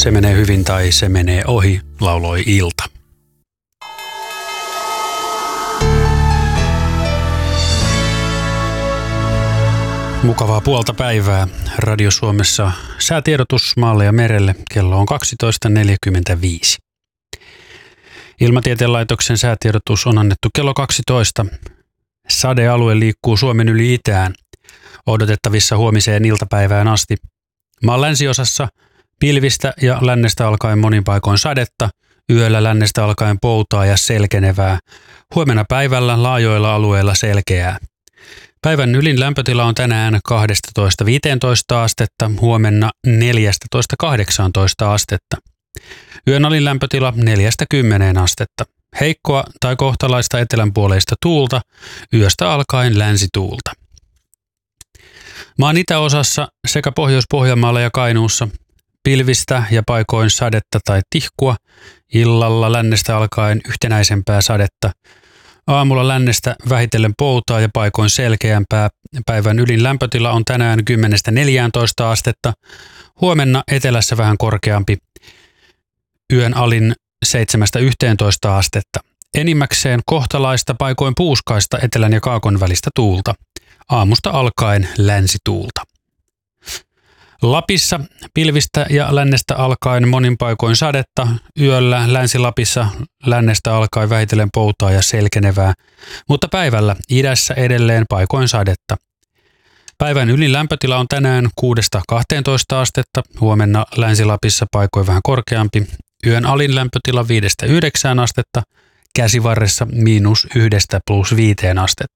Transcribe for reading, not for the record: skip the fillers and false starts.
Se menee hyvin tai se menee ohi, lauloi Ilta. Mukavaa puolta päivää. Radio Suomessa säätiedotus maalle ja merelle. Kello on 12.45. Ilmatieteen laitoksen säätiedotus on annettu kello 12. Sadealue liikkuu Suomen yli itään. Odotettavissa huomiseen iltapäivään asti. Maan länsiosassa pilvistä ja lännestä alkaen monin paikoin sadetta, yöllä lännestä alkaen poutaa ja selkenevää. Huomenna päivällä laajoilla alueilla selkeää. Päivän ylin lämpötila on tänään 12-15 astetta, huomenna 14-18 astetta. Yön alin lämpötila 4-10 astetta. Heikkoa tai kohtalaista etelänpuoleista tuulta, yöstä alkaen länsituulta. Maan itäosassa sekä Pohjois-Pohjanmaalla ja Kainuussa pilvistä ja paikoin sadetta tai tihkua, illalla lännestä alkaen yhtenäisempää sadetta. Aamulla lännestä vähitellen poutaa ja paikoin selkeämpää. Päivän ylin lämpötila on tänään 10-14 astetta, huomenna etelässä vähän korkeampi. Yön alin 7-11 astetta. Enimmäkseen kohtalaista paikoin puuskaista etelän ja kaakon välistä tuulta. Aamusta alkaen länsituulta. Lapissa pilvistä ja lännestä alkaen monin paikoin sadetta, yöllä Länsi-Lapissa lännestä alkaen vähitellen poutaa ja selkenevää, mutta päivällä idässä edelleen paikoin sadetta. Päivän ylin lämpötila on tänään 6-12 astetta, huomenna Länsi-Lapissa paikoin vähän korkeampi, yön alin lämpötila 5-9 astetta, käsivarressa -1 + 5 astetta.